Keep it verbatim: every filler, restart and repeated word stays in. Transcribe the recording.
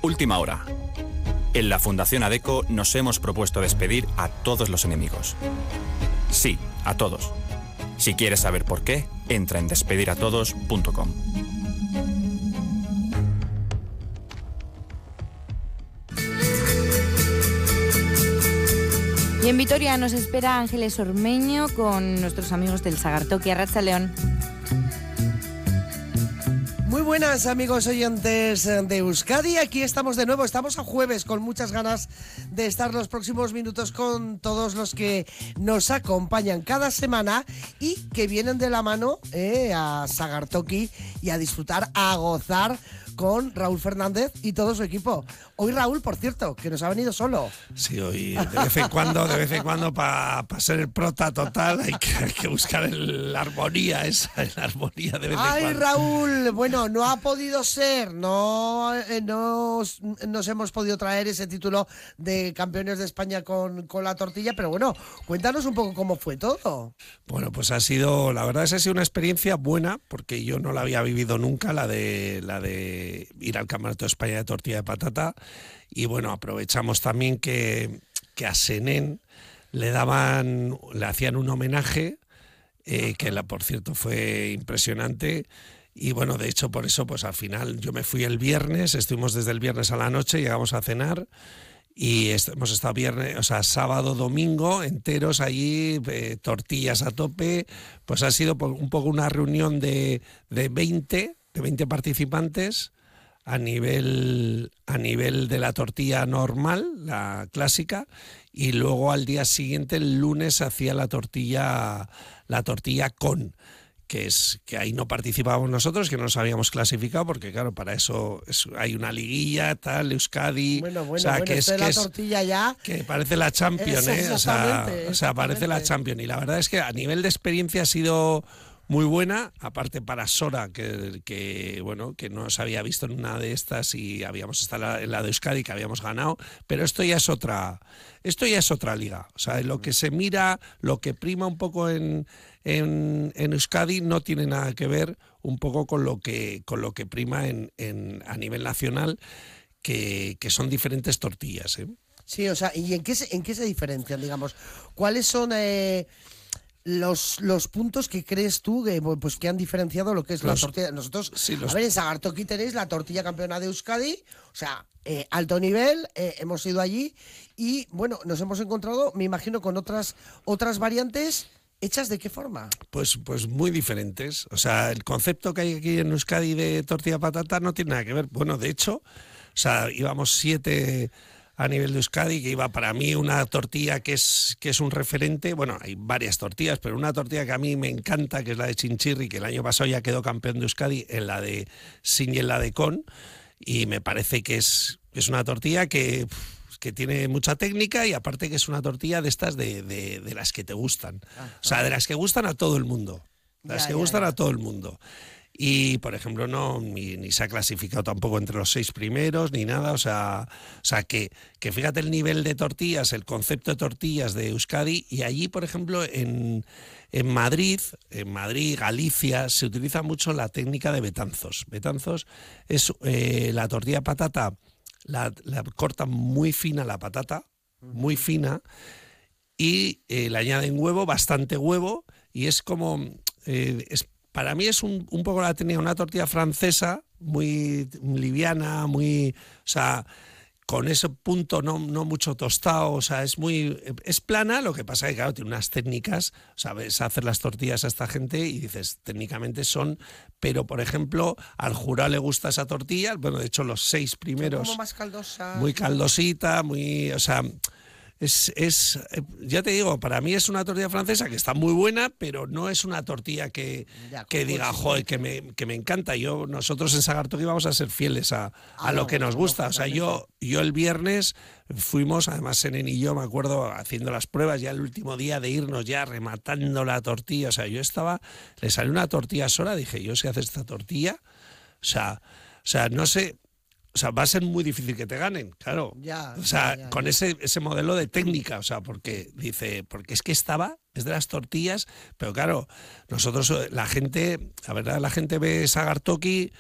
Última hora. En la Fundación ADECO nos hemos propuesto despedir a todos los enemigos. Sí, a todos. Si quieres saber por qué, entra en despedir a todos punto com. Y en Vitoria nos espera Ángeles Ormeño con nuestros amigos del Sagartoki. Arratsaldeon. Muy buenas, amigos oyentes de Euskadi, aquí estamos de nuevo, estamos a jueves con muchas ganas de estar los próximos minutos con todos los que nos acompañan cada semana y que vienen de la mano eh, a Sagartoki y a disfrutar, a gozar con Raúl Fernández y todo su equipo. Hoy Raúl, por cierto, que nos ha venido solo. Sí, hoy de vez en cuando, de vez en cuando para pa ser el prota total hay que, hay que buscar el, la armonía esa, la armonía de vez en Ay, cuando. Raúl, bueno, no ha podido ser, no, eh, no nos hemos podido traer ese título de campeones de España con, con la tortilla, pero bueno, cuéntanos un poco cómo fue todo. Bueno, pues ha sido, la verdad es que ha sido una experiencia buena, porque yo no la había vivido nunca, la de la de ir al Campeonato de España de tortilla de patata. Y bueno, aprovechamos también que, que a Senén le daban, le hacían un homenaje, eh, que la, por cierto fue impresionante. Y bueno, de hecho por eso pues al final yo me fui el viernes, estuvimos desde el viernes a la noche, llegamos a cenar y est- hemos estado viernes, o sea, sábado, domingo enteros allí, eh, tortillas a tope. Pues ha sido un poco una reunión de, de veinte, de veinte participantes. A nivel, a nivel de la tortilla normal, la clásica, y luego al día siguiente, el lunes, se hacía la tortilla, la tortilla con, que es que ahí no participábamos nosotros, que no nos habíamos clasificado, porque claro, para eso es, hay una liguilla, tal, Euskadi. Bueno, bueno, o sea, bueno, que es, esto de que la es, tortilla ya. que parece la Champions, Eso, ¿eh? O sea, o sea, parece la exactamente. Champions. Y la verdad es que a nivel de experiencia ha sido muy buena, aparte para Sora, que, que bueno, que no se había visto en una de estas y habíamos estado en la de Euskadi, que habíamos ganado, pero esto ya es otra, esto ya es otra liga. O sea, lo que se mira, lo que prima un poco en, en, en Euskadi no tiene nada que ver un poco con lo que, con lo que prima en, en, a nivel nacional, que, que son diferentes tortillas, ¿eh? Sí, o sea, ¿y en qué se, en qué se diferencian, digamos? ¿Cuáles son eh, los, los puntos que crees tú que, pues, que han diferenciado lo que es Los- la tortilla? Nosotros, sí, los- a ver, en Sagartoki tenéis la tortilla campeona de Euskadi, o sea, eh, alto nivel, eh, hemos ido allí y, bueno, nos hemos encontrado, me imagino, con otras, otras variantes. ¿Hechas de qué forma? Pues, pues muy diferentes. O sea, el concepto que hay aquí en Euskadi de tortilla de patata no tiene nada que ver. Bueno, de hecho, o sea, íbamos siete a nivel de Euskadi, que iba para mí una tortilla que es, que es un referente. Bueno, hay varias tortillas, pero una tortilla que a mí me encanta, que es la de Chinchirri, que el año pasado ya quedó campeón de Euskadi en la de Sin y en la de Con, y me parece que es, es una tortilla que... que tiene mucha técnica y aparte que es una tortilla de estas de, de, de las que te gustan. Ajá. O sea, de las que gustan a todo el mundo. Las Ya, que ya, gustan ya. a todo el mundo. Y, por ejemplo, no ni, ni se ha clasificado tampoco entre los seis primeros, ni nada. O sea, o sea que, que fíjate el nivel de tortillas, el concepto de tortillas de Euskadi. Y allí, por ejemplo, en, en Madrid, en Madrid, Galicia, se utiliza mucho la técnica de Betanzos. Betanzos es eh, la tortilla de patata. La, la cortan muy fina la patata, muy fina, y eh, le añaden huevo, bastante huevo, y es como, eh, es, para mí es un, un poco la técnica, una tortilla francesa, muy liviana, muy, o sea, con ese punto no, no mucho tostado, o sea, es muy, es plana, lo que pasa es que claro, tiene unas técnicas, sabes hacer las tortillas a esta gente y dices, técnicamente son, pero por ejemplo, al jurado le gusta esa tortilla, bueno, de hecho los seis primeros, Como más caldosa. muy caldosita, muy, o sea, es, es, ya te digo, para mí es una tortilla francesa que está muy buena, pero no es una tortilla que, Ya, que como diga, si- joder, que me, que me encanta. Yo, nosotros en Sagartoki vamos a ser fieles a, a Ah, lo no, que nos gusta. O sea, yo, yo el viernes fuimos, además Senen y yo, me acuerdo, haciendo las pruebas, ya el último día de irnos ya rematando la tortilla. O sea, yo estaba, le salió una tortilla sola, dije, yo si haces esta tortilla, o sea, o sea, no sé... O sea, va a ser muy difícil que te ganen, claro. Ya, o sea, ya, ya, con ya. ese ese modelo de técnica, o sea, porque dice, porque es que estaba, es de las tortillas, pero claro, nosotros, la gente, la verdad, la gente ve Sagartoki